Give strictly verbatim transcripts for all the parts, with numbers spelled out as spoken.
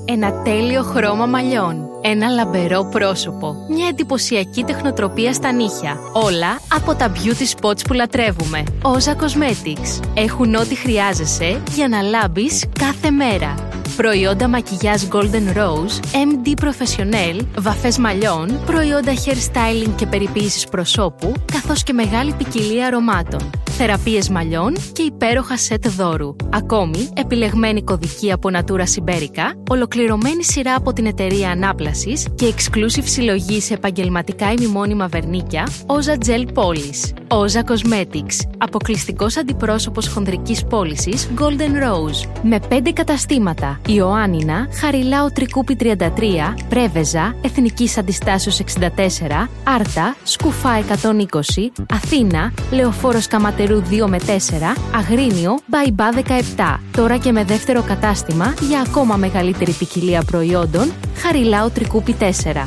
Ένα τέλειο χρώμα μαλλιών. Ένα λαμπερό πρόσωπο. Μια εντυπωσιακή τεχνοτροπία στα νύχια. Όλα από τα beauty spots που λατρεύουμε. Όζα Cosmetics. Έχουν ό,τι χρειάζεσαι για να λάμπεις κάθε μέρα. Προϊόντα μακιγιάζ Golden Rose, εμ ντι Professional, βαφές μαλλιών, προϊόντα hair styling και περιποίησης προσώπου, καθώς και μεγάλη ποικιλία αρωμάτων. Θεραπείες μαλλιών και υπέροχα σετ δώρου. Ακόμη, επιλεγμένη κωδική από Natura Siberica, ολοκληρωμένη σειρά από την εταιρεία Ανάπλασης και exclusive συλλογή σε επαγγελματικά ημιμόνιμα βερνίκια, Όζα Gel Polish. Όζα Cosmetics, αποκλειστικός αντιπρόσωπος χονδρικής πώλησης Golden Rose. Με πέντε καταστήματα: Ιωάννινα, Χαριλάου Τρικούπη τριάντα τρία, Πρέβεζα, Εθνικής Αντιστάσεως εξήντα τέσσερα, Άρτα, Σκουφά εκατόν είκοσι, Αθήνα, Λεωφόρος Καματερού δύο με τέσσερα, Αγρίνιο, Μπαϊμπά δεκαεπτά. Τώρα και με δεύτερο κατάστημα για ακόμα μεγαλύτερη ποικιλία προϊόντων, Χαριλάου Τρικούπη τέσσερα.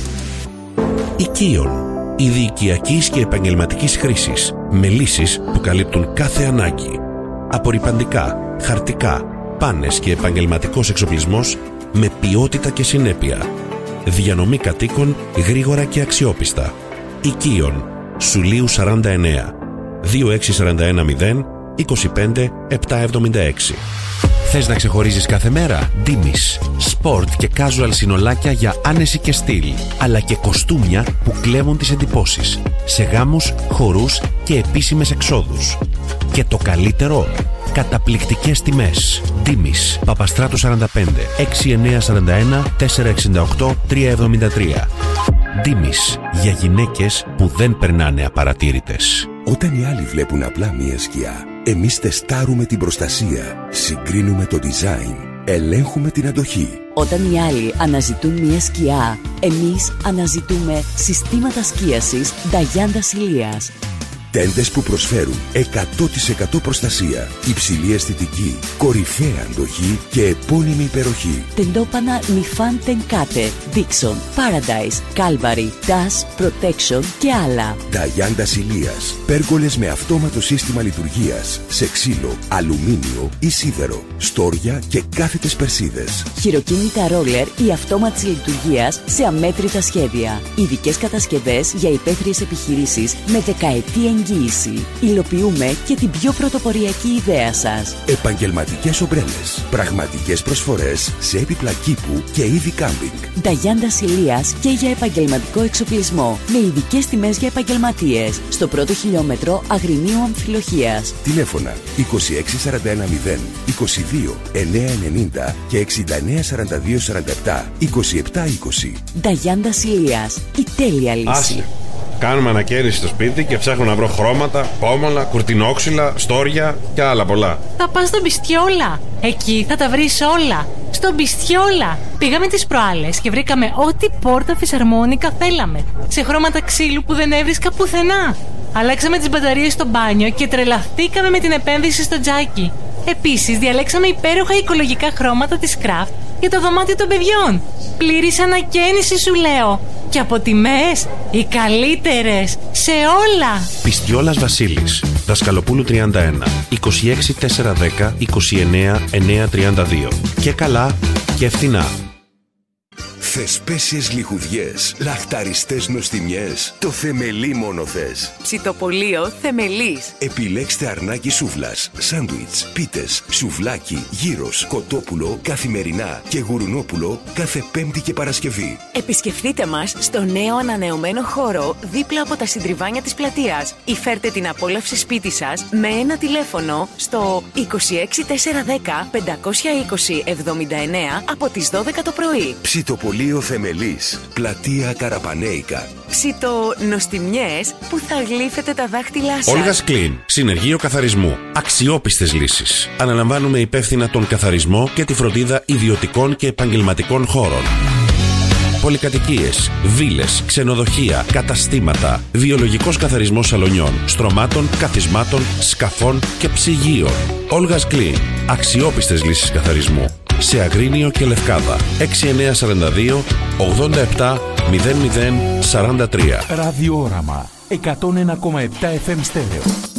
Οικείον. Είδη οικιακής και επαγγελματικής χρήσης, με λύσεις που καλύπτουν κάθε ανάγκη. Απορρυπαντικά, χαρτικά, πάνες και επαγγελματικός εξοπλισμός με ποιότητα και συνέπεια. Διανομή κατοίκων γρήγορα και αξιόπιστα. Οικείον. Σουλίου σαράντα εννέα. δύο έξι τέσσερα ένα μηδέν είκοσι πέντε επτακόσια εβδομήντα έξι. Θες να ξεχωρίζεις κάθε μέρα? Ντίμης. Σπορτ και casual συνολάκια για άνεση και στυλ, αλλά και κοστούμια που κλέβουν τις εντυπώσεις σε γάμους, χορούς και επίσημες εξόδους. Και το καλύτερο, καταπληκτικές τιμές. Ντίμης. Παπαστράτου σαράντα πέντε, έξι εννιά τέσσερα ένα τέσσερα εξήντα οκτώ τρία εβδομήντα τρία. Ντίμης. Για γυναίκες που δεν περνάνε απαρατήρητες. Όταν οι άλλοι βλέπουν απλά μία σκιά, εμείς τεστάρουμε την προστασία, συγκρίνουμε το design, ελέγχουμε την αντοχή. Όταν οι άλλοι αναζητούν μία σκιά, εμείς αναζητούμε συστήματα σκίασης Νταγιάντα Ηλίας. Τέντες που προσφέρουν εκατό τοις εκατό προστασία, υψηλή αισθητική, κορυφαία αντοχή και επώνυμη υπεροχή. Τεντόπανα Νιφάν Τενκάτε, Dixon, Paradise, Calvary, Dash, Protection και άλλα. Νταγιάντα Ηλίας. Πέργολες με αυτόματο σύστημα λειτουργίας, σε ξύλο, αλουμίνιο ή σίδερο, στόρια και κάθετες περσίδες. Χειροκίνητα ρόλερ ή αυτόματης λειτουργίας σε αμέτρητα σχέδια. Ειδικές κατασκευές για υπαίθριες επιχειρήσεις με δεκαετή εγγύηση. Υλοποιούμε και την πιο πρωτοποριακή ιδέα σας. Επαγγελματικές ομπρέλες. Πραγματικές προσφορές σε έπιπλα κήπου και είδη κάμπινγκ. Νταγιάντα Ηλίας και για επαγγελματικό εξοπλισμό. Με ειδικές τιμές για επαγγελματίες. Στο πρώτο χιλιόμετρο Αγρινίου Αμφιλοχίας. Τηλέφωνα είκοσι έξι σαράντα ένα μηδέν είκοσι δύο εννιακόσια ενενήντα και εξήντα εννέα σαράντα δύο σαράντα επτά είκοσι επτά είκοσι. Νταγιάντα Ηλίας. Η τέλεια λύση. Άσε. Κάνουμε ανακαίνιση στο σπίτι και ψάχνω να βρω χρώματα, πόμολα, κουρτινόξυλα, στόρια και άλλα πολλά. Θα πας στον Πιστιόλα. Εκεί θα τα βρεις όλα. Στον Πιστιόλα. Πήγαμε τις προάλλες και βρήκαμε ό,τι πόρτα φυσαρμόνικα θέλαμε. Σε χρώματα ξύλου που δεν έβρισκα πουθενά. Αλλάξαμε τις μπαταρίες στο μπάνιο και τρελαθήκαμε με την επένδυση στο τζάκι. Επίσης, διαλέξαμε υπέροχα οικολογικά χρώματα της Craft για το δωμάτιο των παιδιών. Πλήρης ανακαίνιση, σου λέω. Και από τιμές, οι καλύτερες σε όλα. Πιστιόλας Βασίλης, Δασκαλοπούλου τριάντα ένα, είκοσι έξι τετρακόσια δέκα είκοσι εννέα εννιακόσια τριάντα δύο. Και καλά και φθηνά. Θεσπέσιες λιχουδιές, λαχταριστές νοστιμιές, το θεμελί μόνο θες. Ψητοπολείο Θεμελής. Επιλέξτε αρνάκι σούβλας, σάντουιτς, πίτες, σουβλάκι, γύρος, κοτόπουλο, καθημερινά και γουρουνόπουλο κάθε Πέμπτη και Παρασκευή. Επισκεφτείτε μας στο νέο ανανεωμένο χώρο δίπλα από τα συντριβάνια της πλατείας ή φέρτε την απόλαυση σπίτι σας με ένα τηλέφωνο στο είκοσι έξι τετρακόσια δέκα πεντακόσια είκοσι εβδομήντα εννέα από τις δώδεκα το πρωί. Ψητοπολείο Θεμελής, πλατεία Καραπανέικα. Ψητονοστιμιές που θα γλύφετε τα δάχτυλά σας. Όλγας Clean, συνεργείο καθαρισμού. Αξιόπιστες λύσεις. Αναλαμβάνουμε υπεύθυνα τον καθαρισμό και τη φροντίδα ιδιωτικών και επαγγελματικών χώρων. Πολυκατοικίες, βίλες, ξενοδοχεία, καταστήματα, βιολογικός καθαρισμός σαλονιών, στρωμάτων, καθισμάτων, σκαφών και ψυγείων. Όλγας Clean, αξιόπιστες λύσεις καθαρισμού. Σε Αγρίνιο και Λευκάδα. έξι εννιά τέσσερα δύο ογδόντα επτά μηδέν μηδέν σαράντα τρία. Ραδιόραμα εκατόν ένα κόμμα επτά εφ εμ στέρεο.